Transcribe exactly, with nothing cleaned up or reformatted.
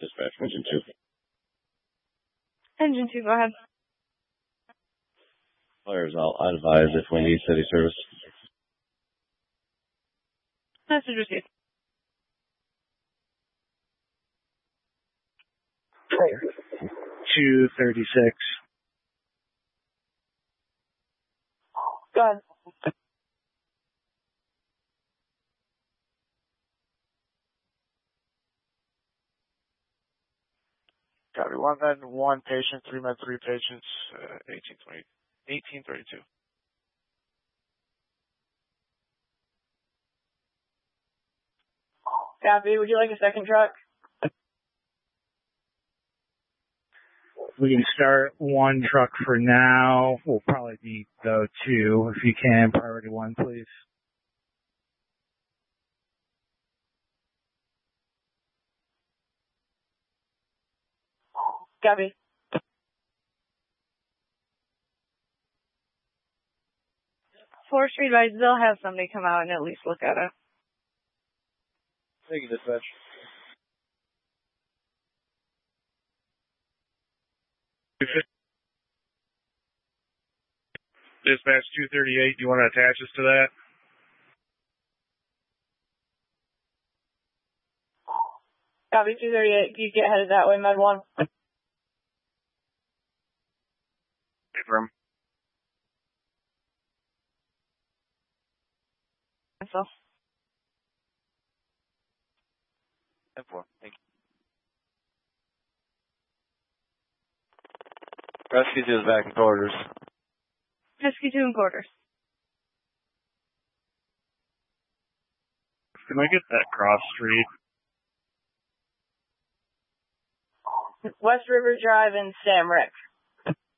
Dispatch, engine two. Engine two, go ahead. Fires, I'll advise if we need city service. Message received. two thirty-six. Go ahead. Copy. One med, one patient, three med, three patients, uh, eighteen twenty, eighteen thirty-two. Copy. Would you like a second truck? We can start one truck for now. We'll probably need, though, two, if you can. Priority one, please. Copy. Forestry advice, they'll have somebody come out and at least look at it. Thank you, dispatch. Dispatch two thirty-eight, do you want to attach us to that? Copy two thirty-eight, you get headed that way, med one. Confirm. So. ten four, thank you. Rescue two is back in quarters. Rescue two in quarters. Can I get that cross street? West River Drive in Sam Rick.